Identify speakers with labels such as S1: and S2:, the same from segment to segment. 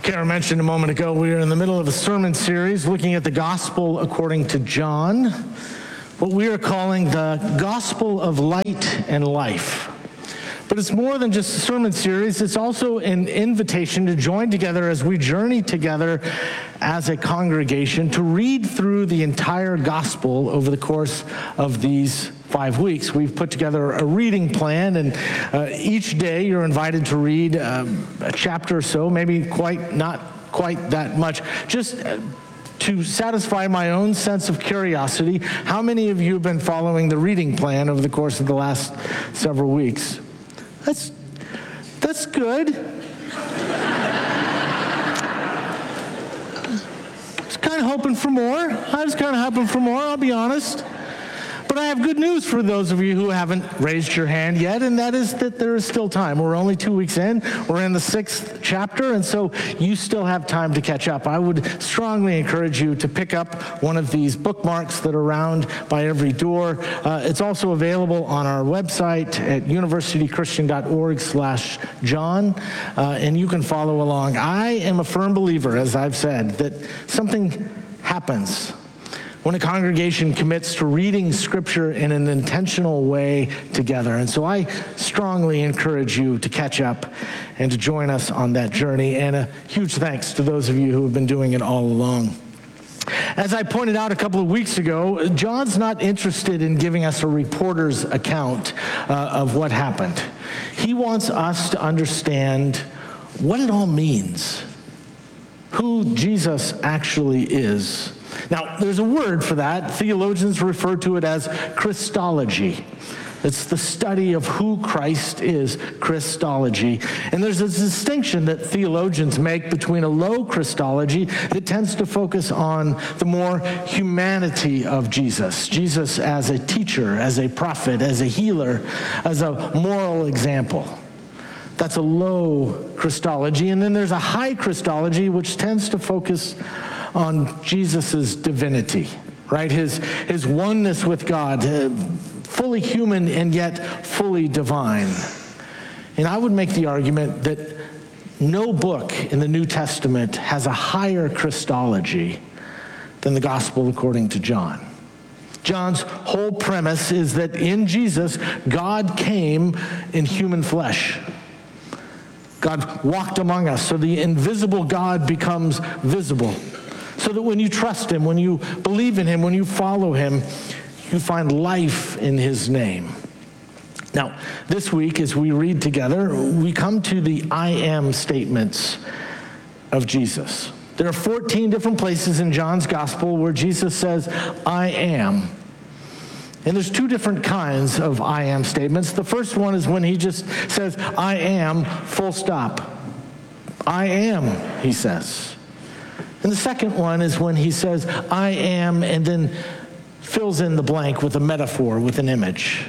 S1: Kara mentioned a moment ago, we are in the middle of a sermon series looking at the gospel according to John, what we are calling the gospel of light and life. But it's more than just a sermon series. It's also an invitation to join together as we journey together as a congregation to read through the entire gospel over the course of these 5 weeks. We've put together a reading plan, and each day you're invited to read a chapter or so, maybe not quite that much, just to satisfy my own sense of curiosity. How many of you have been following the reading plan over the course of the last several weeks? That's good. I was kind of hoping for more. I'll be honest. But I have good news for those of you who haven't raised your hand yet, and that is that there is still time. We're only 2 weeks in. We're in the 6th chapter, and so you still have time to catch up. I would strongly encourage you to pick up one of these bookmarks that are around by every door. It's also available on our website at universitychristian.org/John, and you can follow along. I am a firm believer, as I've said, that something happens when a congregation commits to reading Scripture in an intentional way together. And so I strongly encourage you to catch up and to join us on that journey. And a huge thanks to those of you who have been doing it all along. As I pointed out a couple of weeks ago, John's not interested in giving us a reporter's account of what happened. He wants us to understand what it all means, who Jesus actually is. Now, there's a word for that. Theologians refer to it as Christology. It's the study of who Christ is, Christology. And there's a distinction that theologians make between a low Christology that tends to focus on the more humanity of Jesus as a teacher, as a prophet, as a healer, as a moral example. That's a low Christology. And then there's a high Christology, which tends to focus on Jesus' divinity, right? His oneness with God, fully human and yet fully divine. And I would make the argument that no book in the New Testament has a higher Christology than the Gospel according to John. John's whole premise is that in Jesus, God came in human flesh. God walked among us, so the invisible God becomes visible. So that when you trust him, when you believe in him, when you follow him, you find life in his name. Now, this week, as we read together, we come to the I am statements of Jesus. There are 14 different places in John's gospel where Jesus says, I am. And there's 2 different kinds of I am statements. The first one is when he just says, I am, full stop. I am, he says. And the second one is when he says, I am, and then fills in the blank with a metaphor, with an image.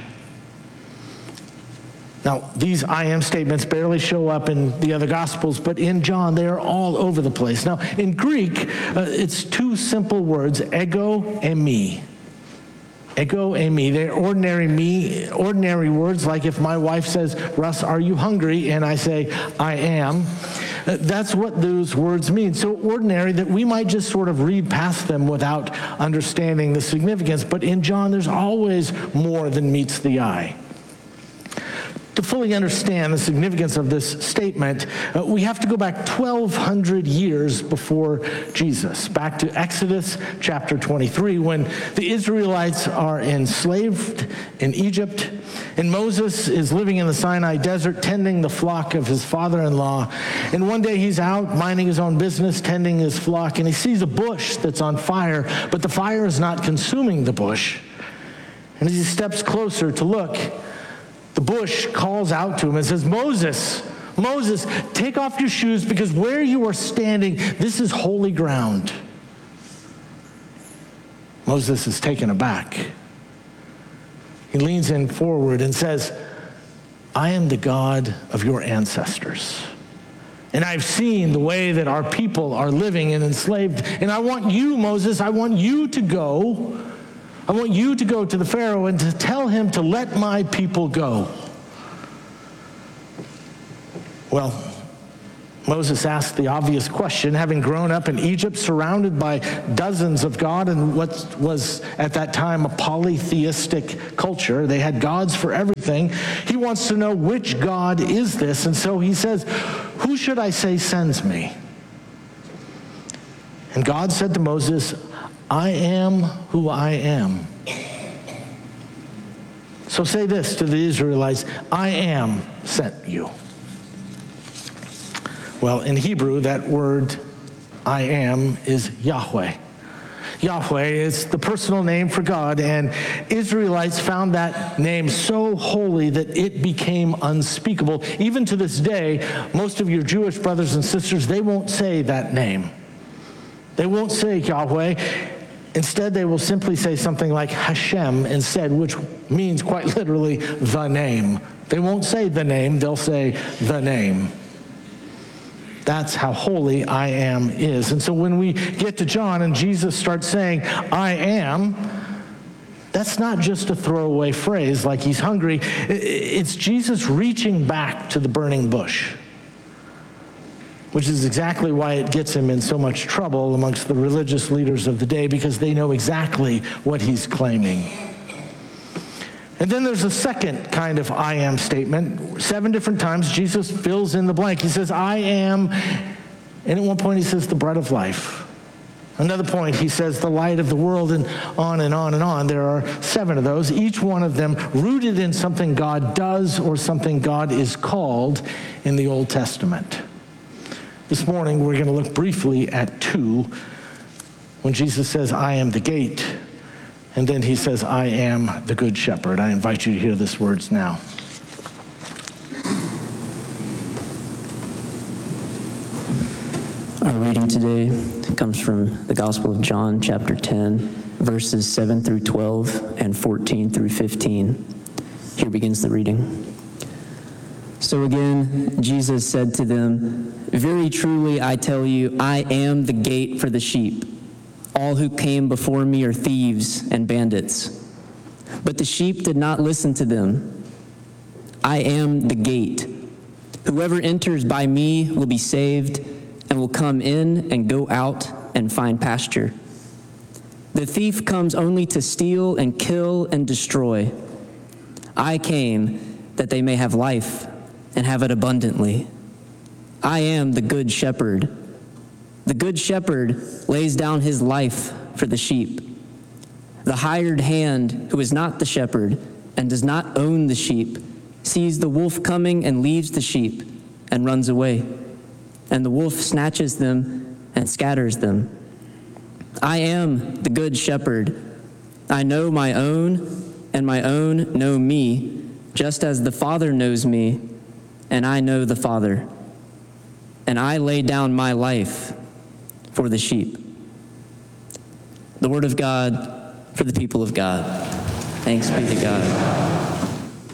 S1: Now, these I am statements barely show up in the other Gospels, but in John, they are all over the place. Now, in Greek, it's 2 simple words, ego and me. Ego and me. They're ordinary words, like if my wife says, Russ, are you hungry? And I say, I am. That's what those words mean. So ordinary that we might just sort of read past them without understanding the significance. But in John, there's always more than meets the eye. To fully understand the significance of this statement, we have to go back 1,200 years before Jesus, back to Exodus chapter 23, when the Israelites are enslaved in Egypt, and Moses is living in the Sinai desert tending the flock of his father-in-law. And one day he's out minding his own business, tending his flock, and he sees a bush that's on fire, but the fire is not consuming the bush. And as he steps closer to look, the bush calls out to him and says, Moses, take off your shoes, because where you are standing, this is holy ground. Moses is taken aback. He leans in forward and says, I am the God of your ancestors. And I've seen the way that our people are living and enslaved. And I want you, Moses, I want you to go to the Pharaoh and to tell him to let my people go. Well, Moses asked the obvious question, having grown up in Egypt, surrounded by dozens of God and what was at that time a polytheistic culture. They had gods for everything. He wants to know, which God is this? And so he says, who should I say sends me? And God said to Moses, I am who I am. So say this to the Israelites, I am sent you. Well, in Hebrew, that word I am is Yahweh. Yahweh is the personal name for God, and Israelites found that name so holy that it became unspeakable. Even to this day, most of your Jewish brothers and sisters, they won't say that name. They won't say Yahweh. Instead, they will simply say something like Hashem instead, which means quite literally the name. They won't say the name, they'll say the name. That's how holy I am is. And so when we get to John and Jesus starts saying, I am, that's not just a throwaway phrase like he's hungry. It's Jesus reaching back to the burning bush, which is exactly why it gets him in so much trouble amongst the religious leaders of the day, because they know exactly what he's claiming. And then there's a second kind of I am statement. 7 different times Jesus fills in the blank. He says, I am, and at one point he says, the bread of life. Another point, he says, the light of the world, and on and on and on. There are 7 of those, each one of them rooted in something God does or something God is called in the Old Testament. This morning, we're going to look briefly at 2, when Jesus says, I am the gate, and then he says, I am the good shepherd. I invite you to hear these words now.
S2: Our reading today comes from the Gospel of John, chapter 10, verses 7 through 12 and 14 through 15. Here begins the reading. So again, Jesus said to them, very truly I tell you, I am the gate for the sheep. All who came before me are thieves and bandits, but the sheep did not listen to them. I am the gate. Whoever enters by me will be saved and will come in and go out and find pasture. The thief comes only to steal and kill and destroy. I came that they may have life and have it abundantly. I am the good shepherd. The good shepherd lays down his life for the sheep. The hired hand, who is not the shepherd and does not own the sheep, sees the wolf coming and leaves the sheep and runs away. And the wolf snatches them and scatters them. I am the good shepherd. I know my own, and my own know me, just as the Father knows me, and I know the Father. And I lay down my life for the sheep. The word of God for the people of God. Thanks be to God.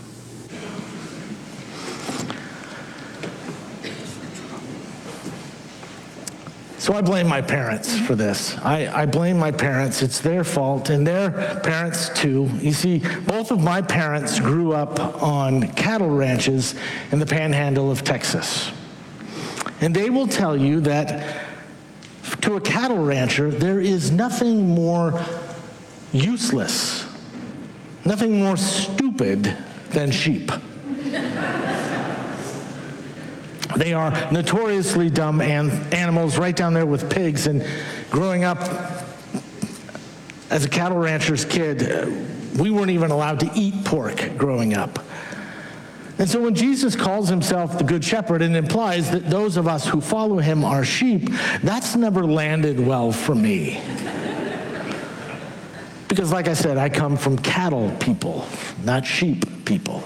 S1: So I blame my parents for this. I blame my parents. It's their fault, and their parents too. You see, both of my parents grew up on cattle ranches in the panhandle of Texas. And they will tell you that to a cattle rancher, there is nothing more useless, nothing more stupid than sheep. They are notoriously dumb animals, right down there with pigs. And growing up as a cattle rancher's kid, we weren't even allowed to eat pork growing up. And so when Jesus calls himself the Good Shepherd and implies that those of us who follow him are sheep, that's never landed well for me. Because like I said, I come from cattle people, not sheep people.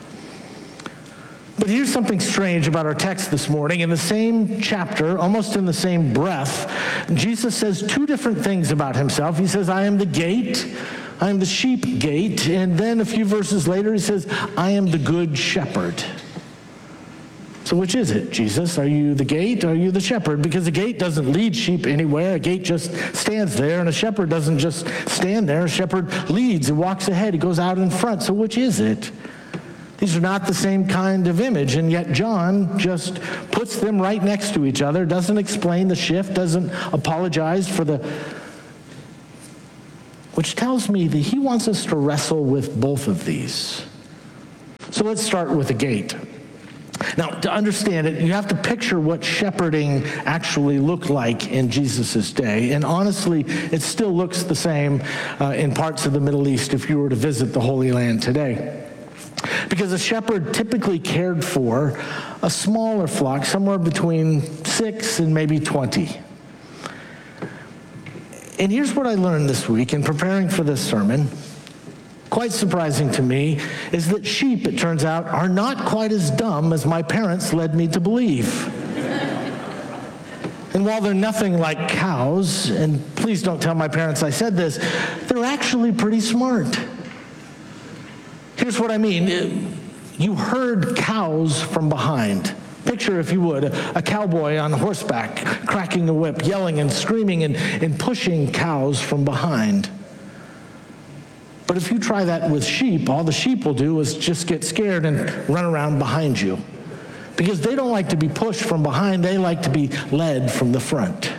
S1: But here's something strange about our text this morning. In the same chapter, almost in the same breath, Jesus says 2 different things about himself. He says, I am the gate. I am the sheep gate. And then a few verses later, he says, I am the good shepherd. So which is it, Jesus? Are you the gate or are you the shepherd? Because a gate doesn't lead sheep anywhere. A gate just stands there, and a shepherd doesn't just stand there. A shepherd leads and walks ahead. He goes out in front. So which is it? These are not the same kind of image, and yet John just puts them right next to each other, doesn't explain the shift, doesn't apologize for the... which tells me that he wants us to wrestle with both of these. So let's start with the gate. Now, to understand it, you have to picture what shepherding actually looked like in Jesus' day. And honestly, it still looks the same in parts of the Middle East if you were to visit the Holy Land today. Because a shepherd typically cared for a smaller flock, somewhere between 6 and maybe 20. And here's what I learned this week in preparing for this sermon. Quite surprising to me is that sheep, it turns out, are not quite as dumb as my parents led me to believe. And while they're nothing like cows, and please don't tell my parents I said this, they're actually pretty smart. Here's what I mean. You herd cows from behind. Picture, if you would, a cowboy on horseback, cracking the whip, yelling and screaming and pushing cows from behind. But if you try that with sheep, all the sheep will do is just get scared and run around behind you. Because they don't like to be pushed from behind, they like to be led from the front.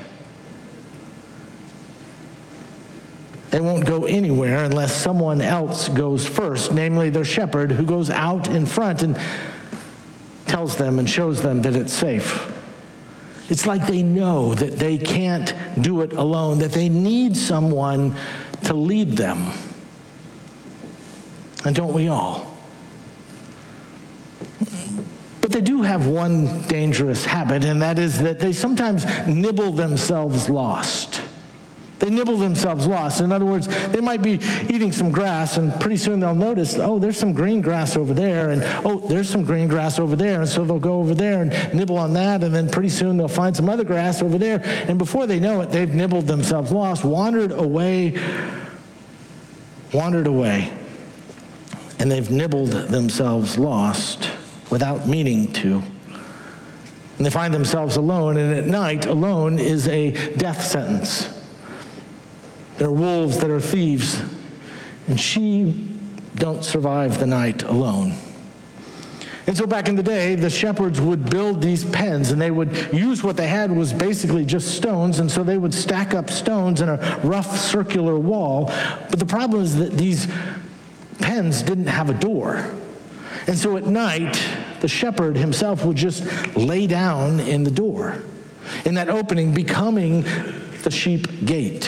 S1: They won't go anywhere unless someone else goes first, namely their shepherd, who goes out in front and tells them and shows them that it's safe. It's like they know that they can't do it alone, that they need someone to lead them. And don't we all? But they do have one dangerous habit, and that is that they sometimes nibble themselves lost. They nibble themselves lost. In other words, they might be eating some grass, and pretty soon they'll notice, oh, there's some green grass over there, and oh, there's some green grass over there, and so they'll go over there and nibble on that, and then pretty soon they'll find some other grass over there, and before they know it, they've nibbled themselves lost, wandered away, and they've nibbled themselves lost without meaning to. And they find themselves alone, and at night, alone is a death sentence. There are wolves that are thieves, and sheep don't survive the night alone. And so back in the day, the shepherds would build these pens, and they would use what they had was basically just stones, and so they would stack up stones in a rough circular wall. But the problem is that these pens didn't have a door. And so at night, the shepherd himself would just lay down in the door, in that opening, becoming the sheep gate.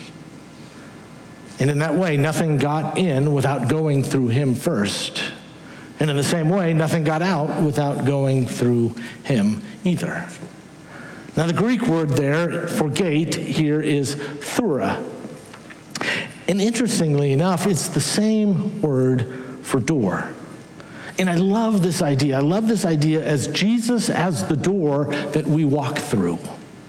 S1: And in that way, nothing got in without going through him first. And in the same way, nothing got out without going through him either. Now, the Greek word there for gate here is thura. And interestingly enough, it's the same word for door. And I love this idea. I love this idea as Jesus as the door that we walk through.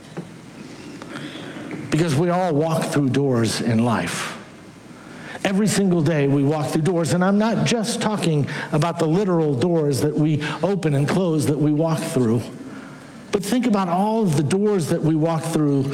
S1: Because we all walk through doors in life. Every single day we walk through doors, and I'm not just talking about the literal doors that we open and close that we walk through, but think about all of the doors that we walk through,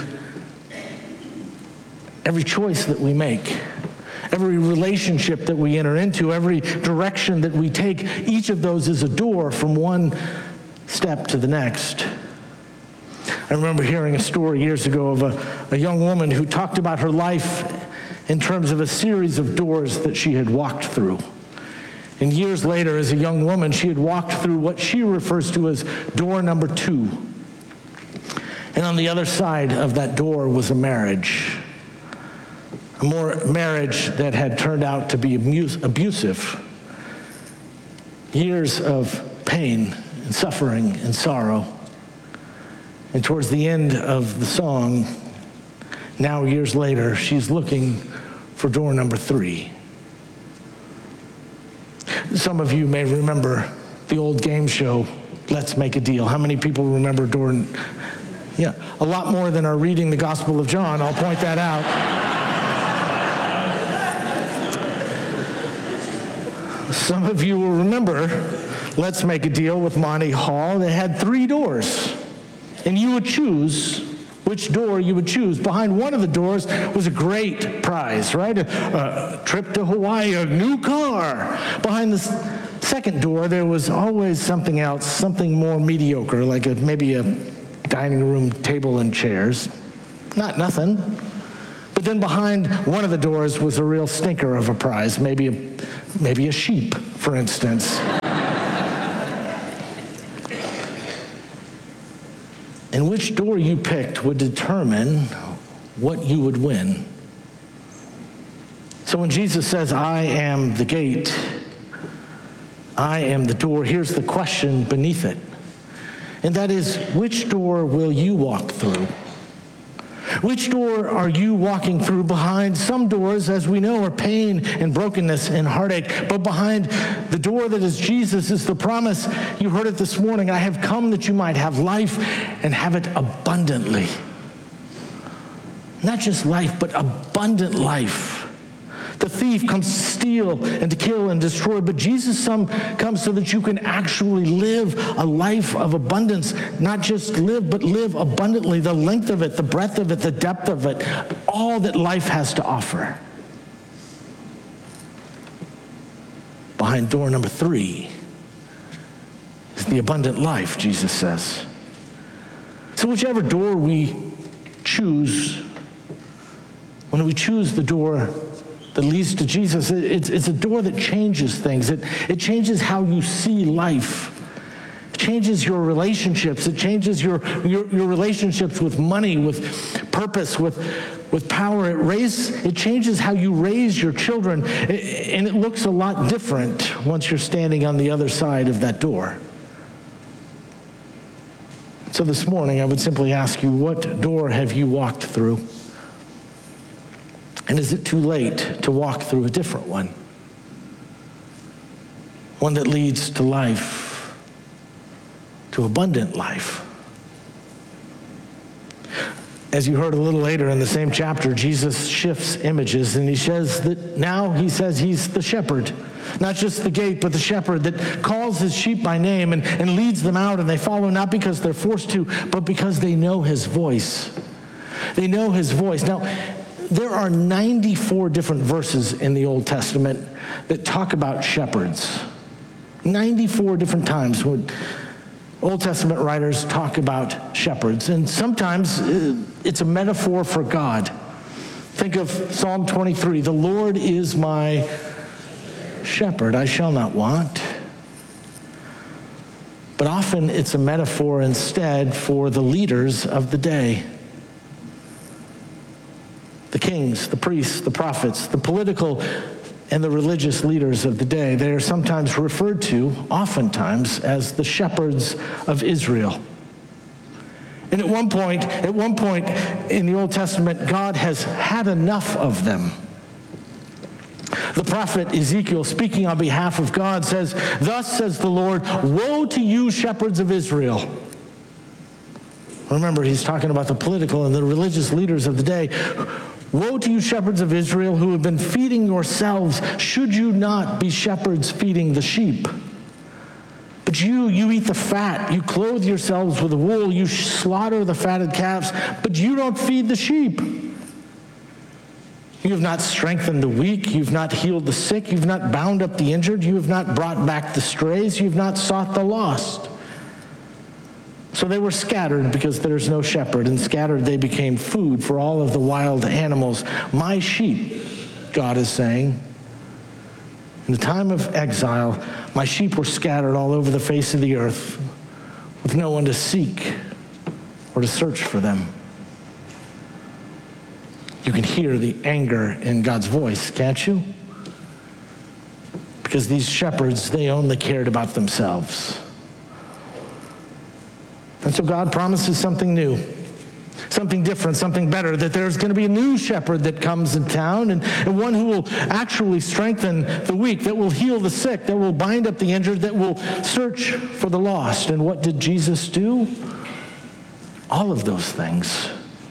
S1: every choice that we make, every relationship that we enter into, every direction that we take. Each of those is a door from one step to the next. I remember hearing a story years ago of a young woman who talked about her life in terms of a series of doors that she had walked through. And years later, as a young woman, she had walked through what she refers to as door number 2. And on the other side of that door was a marriage. A marriage that had turned out to be abusive. Years of pain and suffering and sorrow. And towards the end of the song, now years later, she's looking for door number 3. Some of you may remember the old game show, Let's Make a Deal. How many people remember Yeah, a lot more than are reading the Gospel of John, I'll point that out. Some of you will remember Let's Make a Deal with Monty Hall. They had 3 doors, and you would choose which door you would choose. Behind one of the doors was a great prize, right? A trip to Hawaii, a new car. Behind the second door, there was always something else, something more mediocre, like maybe a dining room table and chairs. Not nothing. But then behind one of the doors was a real stinker of a prize, maybe a sheep, for instance. And which door you picked would determine what you would win. So when Jesus says, I am the gate, I am the door, here's the question beneath it. And that is, which door will you walk through? Which door are you walking through? Behind some doors, as we know, are pain and brokenness and heartache. But behind the door that is Jesus is the promise. You heard it this morning. I have come that you might have life and have it abundantly. Not just life, but abundant life. The thief comes to steal and to kill and destroy, but Jesus comes so that you can actually live a life of abundance. Not just live, but live abundantly. The length of it, the breadth of it, the depth of it, all that life has to offer. Behind door number 3 is the abundant life, Jesus says. So whichever door we choose, when we choose the door that leads to Jesus, it's a door that changes things. It changes how you see life. It changes your relationships. It changes your relationships with money, with purpose, with power. It changes how you raise your children. And it looks a lot different once you're standing on the other side of that door. So this morning, I would simply ask you, what door have you walked through? And is it too late to walk through a different one? One that leads to life, to abundant life. As you heard a little later in the same chapter, Jesus shifts images, and he says that now he says he's the shepherd. Not just the gate, but the shepherd that calls his sheep by name and leads them out, and they follow not because they're forced to, but because they know his voice. They know his voice. Now, there are 94 different verses in the Old Testament that talk about shepherds. 94 different times when Old Testament writers talk about shepherds. And sometimes it's a metaphor for God. Think of Psalm 23, the Lord is my shepherd, I shall not want. But often it's a metaphor instead for the leaders of the day. The kings, the priests, the prophets, the political and the religious leaders of the day. They are sometimes referred to, oftentimes, as the shepherds of Israel. And at one point in the Old Testament, God has had enough of them. The prophet Ezekiel, speaking on behalf of God, says, "Thus says the Lord, woe to you, shepherds of Israel." Remember, he's talking about the political and the religious leaders of the day. Woe to you, shepherds of Israel, who have been feeding yourselves. Should you not be shepherds feeding the sheep? But you eat the fat. You clothe yourselves with wool. You slaughter the fatted calves, but you don't feed the sheep. You have not strengthened the weak. You've not healed the sick. You've not bound up the injured. You have not brought back the strays. You've not sought the lost. So they were scattered because there's no shepherd, and scattered they became food for all of the wild animals. My sheep, God is saying, in the time of exile, my sheep were scattered all over the face of the earth with no one to seek or to search for them. You can hear the anger in God's voice, can't you? Because these shepherds, they only cared about themselves. And so God promises something new, something different, something better, that there's going to be a new shepherd that comes in town, and one who will actually strengthen the weak, that will heal the sick, that will bind up the injured, that will search for the lost. And what did Jesus do? All of those things.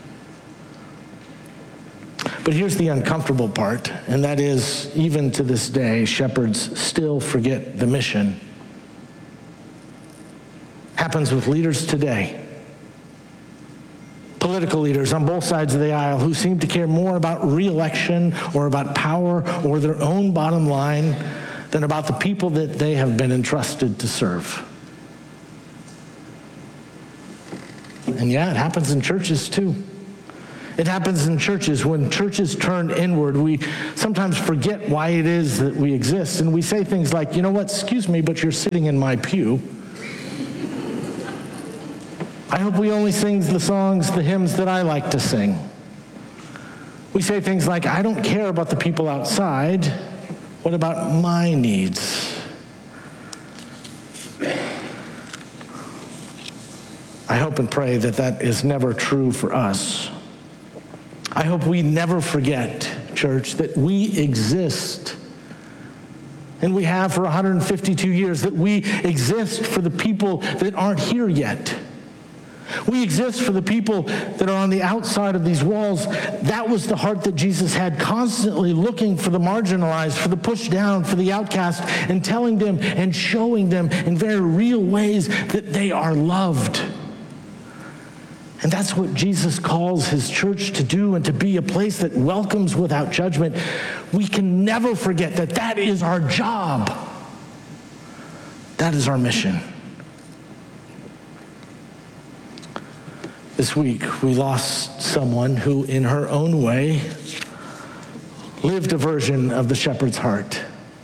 S1: But here's the uncomfortable part, and that is, even to this day, shepherds still forget the mission. Happens with leaders today. Political leaders on both sides of the aisle who seem to care more about re-election or about power or their own bottom line than about the people that they have been entrusted to serve. And yeah, it happens in churches too. It happens in churches. When churches turn inward, we sometimes forget why it is that we exist. And we say things like, you know what, excuse me, but you're sitting in my pew. I hope we only sing the songs, the hymns that I like to sing. We say things like, I don't care about the people outside. What about my needs? I hope and pray that that is never true for us. I hope we never forget, church, that we exist, and we have for 152 years, that we exist for the people that aren't here yet. We exist for the people that are on the outside of these walls. That was the heart that Jesus had, constantly looking for the marginalized, for the pushed down, for the outcast, and telling them and showing them in very real ways that they are loved. And that's what Jesus calls his church to do, and to be a place that welcomes without judgment. We can never forget that that is our job. That is our mission. This week, we lost someone who, in her own way, lived a version of the shepherd's heart.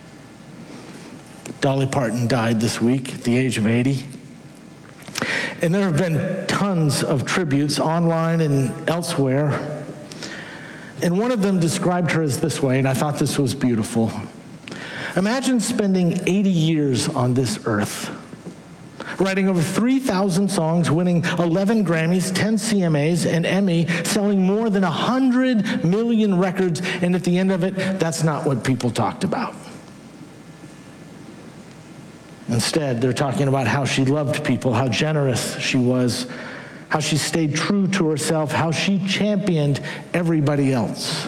S1: Dolly Parton died this week at the age of 80. And there have been tons of tributes online and elsewhere. And one of them described her as this way, and I thought this was beautiful. Imagine spending 80 years on this earth, writing over 3,000 songs, winning 11 Grammys, 10 CMAs, and Emmy, selling more than 100 million records, and at the end of it, that's not what people talked about. Instead, they're talking about how she loved people, how generous she was, how she stayed true to herself, how she championed everybody else.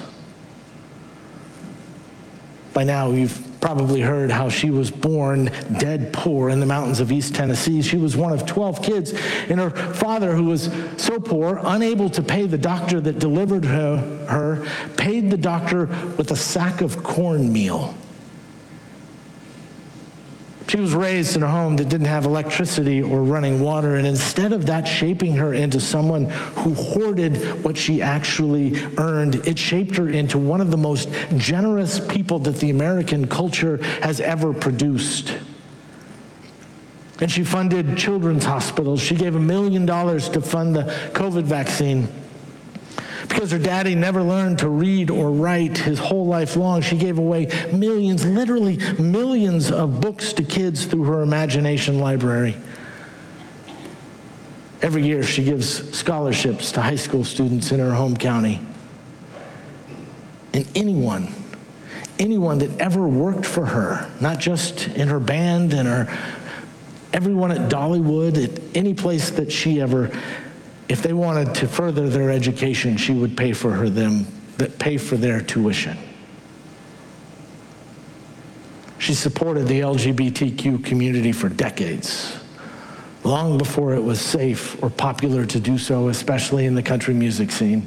S1: By now, you've probably heard how she was born dead poor in the mountains of East Tennessee. She was one of 12 kids, and her father, who was so poor, unable to pay the doctor that delivered her, paid the doctor with a sack of cornmeal. She was raised in a home that didn't have electricity or running water, and instead of that shaping her into someone who hoarded what she actually earned, it shaped her into one of the most generous people that the American culture has ever produced. And she funded children's hospitals. She gave $1 million to fund the COVID vaccine. Because her daddy never learned to read or write his whole life long, she gave away millions, literally millions of books to kids through her imagination library. Every year she gives scholarships to high school students in her home county. And anyone that ever worked for her, not just in her band and everyone at Dollywood, at any place that she ever, if they wanted to further their education, she would pay for their tuition. She supported the LGBTQ community for decades, long before it was safe or popular to do so, especially in the country music scene.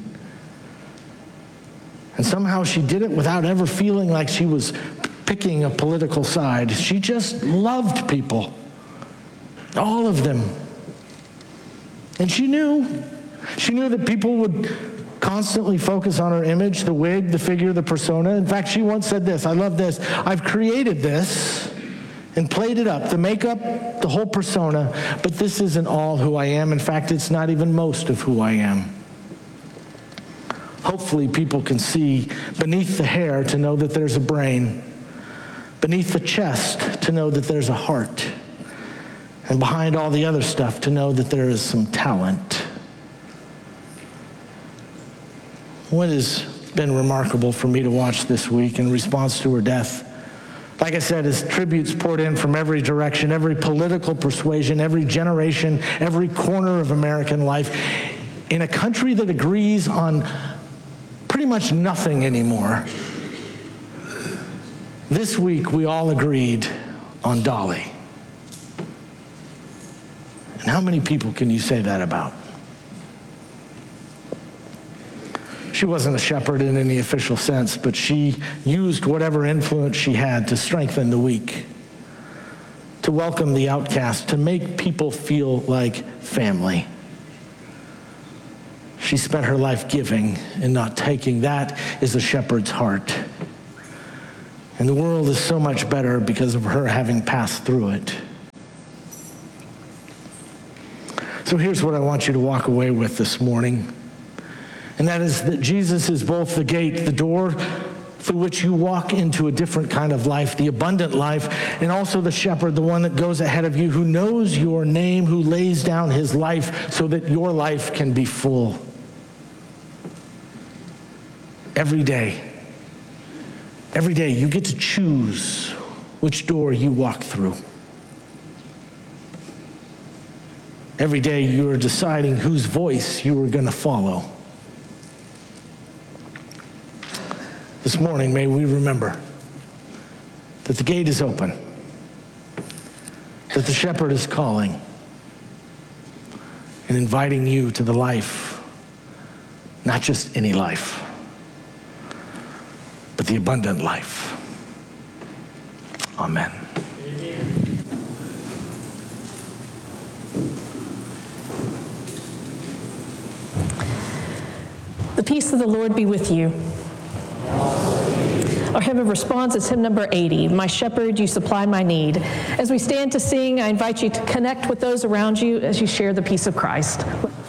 S1: And somehow she did it without ever feeling like she was picking a political side. She just loved people, all of them. And she knew that people would constantly focus on her image, the wig, the figure, the persona. In fact, she once said this, I love this, I've created this and played it up, the makeup, the whole persona, but this isn't all who I am. In fact, it's not even most of who I am. Hopefully people can see beneath the hair to know that there's a brain, beneath the chest to know that there's a heart, and behind all the other stuff to know that there is some talent. What has been remarkable for me to watch this week in response to her death, like I said, is tributes poured in from every direction, every political persuasion, every generation, every corner of American life, in a country that agrees on pretty much nothing anymore. This week, we all agreed on Dolly. And how many people can you say that about? She wasn't a shepherd in any official sense, but she used whatever influence she had to strengthen the weak, to welcome the outcast, to make people feel like family. She spent her life giving and not taking. That is a shepherd's heart. And the world is so much better because of her having passed through it. So here's what I want you to walk away with this morning. And that is that Jesus is both the gate, the door through which you walk into a different kind of life, the abundant life, and also the shepherd, the one that goes ahead of you, who knows your name, who lays down his life so that your life can be full. Every day you get to choose which door you walk through. Every day you are deciding whose voice you are going to follow. This morning, may we remember that the gate is open, that the shepherd is calling and inviting you to the life, not just any life, but the abundant life. Amen.
S3: The peace of the Lord be with you. Our hymn of response is hymn number 80, My Shepherd, You Supply My Need. As we stand to sing, I invite you to connect with those around you as you share the peace of Christ.